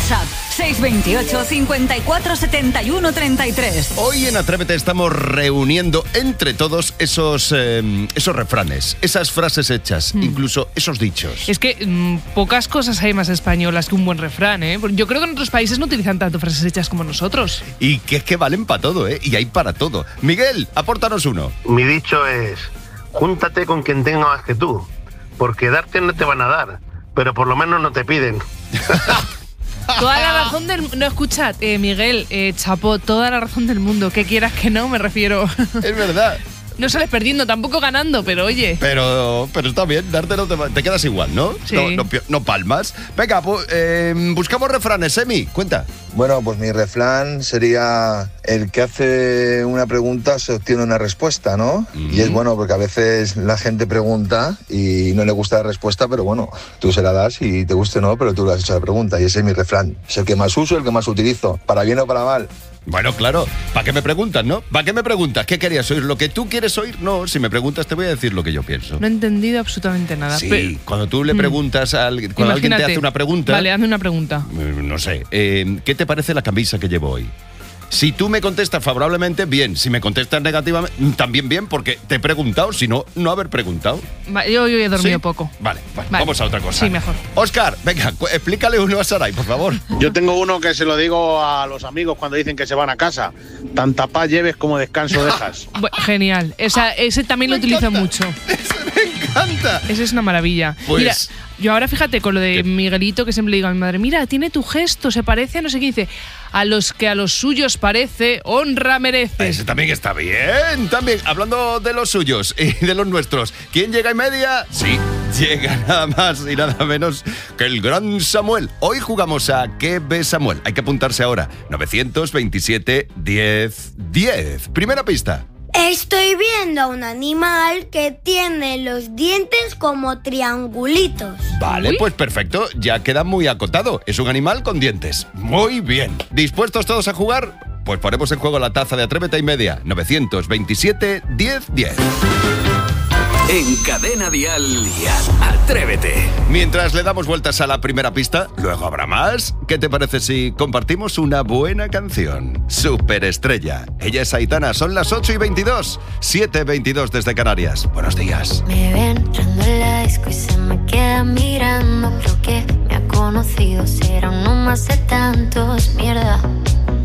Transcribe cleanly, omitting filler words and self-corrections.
WhatsApp 628 54 71 33. Hoy en Atrévete estamos reuniendo entre todos esos refranes, esas frases hechas, incluso esos dichos. Es que pocas cosas hay más españolas que un buen refrán, ¿eh? Yo creo que en otros países no utilizan tanto frases hechas como nosotros. Y que es que valen para todo, ¿eh? Y hay para todo. Miguel, apórtanos uno. Mi dicho es: júntate con quien tenga más que tú, porque darte no te van a dar, pero por lo menos no te piden. Toda la razón del mundo. No, escuchad, Miguel, chapó, toda la razón del mundo. Que quieras que no, me refiero. Es verdad. No sales perdiendo, tampoco ganando, pero oye. Pero está bien, darte no te quedas igual, ¿no? Sí. No palmas. Venga, pues, buscamos refranes, Emi, cuenta. Bueno, pues mi refrán sería: el que hace una pregunta se obtiene una respuesta, ¿no? Y es bueno porque a veces la gente pregunta y no le gusta la respuesta, pero bueno, tú se la das y te guste o no, pero tú le has hecho la pregunta y ese es mi refrán. Es el que más uso, el que más utilizo, para bien o para mal. Bueno, claro, ¿para qué me preguntas, no? ¿Para qué me preguntas? ¿Qué querías oír? ¿Lo que tú quieres oír? No, si me preguntas te voy a decir lo que yo pienso. No he entendido absolutamente nada. Sí, cuando tú le preguntas a alguien, cuando alguien te hace una pregunta... Vale, hazme una pregunta. No sé, ¿qué te parece la camisa que llevo hoy? Si tú me contestas favorablemente, bien. Si me contestas negativamente, también bien, porque te he preguntado, si no, no haber preguntado. Yo he dormido ¿Sí? poco. Vale, vamos a otra cosa. Sí, mejor. Óscar, venga, explícale uno a Saray, por favor. Yo tengo uno que se lo digo a los amigos cuando dicen que se van a casa. Tanta paz lleves como descanso dejas. Genial. Ese también lo utilizo mucho. Ese me encanta. Ese es una maravilla. Pues... Mira, yo ahora fíjate con lo de Miguelito, que siempre le digo a mi madre: mira, tiene tu gesto, se parece a no sé qué. Dice: a los que a los suyos parece, honra mereces. Ese también está bien. También, hablando de los suyos y de los nuestros, ¿quién llega en media? Sí, llega nada más y nada menos que el gran Samuel. Hoy jugamos a ¿Qué ve Samuel? Hay que apuntarse ahora. 927 10 10. Primera pista. Estoy viendo a un animal que tiene los dientes como triangulitos. Vale, pues perfecto, ya queda muy acotado. Es un animal con dientes. Muy bien. ¿Dispuestos todos a jugar? Pues ponemos en juego la taza de Atrévete y Media. 927 10 10. En Cadena Dial, Atrévete. Mientras le damos vueltas a la primera pista, luego habrá más. ¿Qué te parece si compartimos una buena canción? Superestrella. Ella es Aitana, son las 8:22, 7:22 desde Canarias. Buenos días. Me ven entrando en la disco y se me queda mirando. Creo que me ha conocido, será uno más de tantos. Mierda,